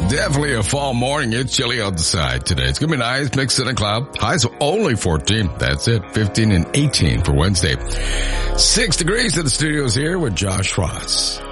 Definitely a fall morning. It's chilly outside today. It's going to be nice, mixed in a cloud. Highs of only 14. That's it. 15 and 18 for Wednesday. 6 degrees in the studios here with Josh Ross.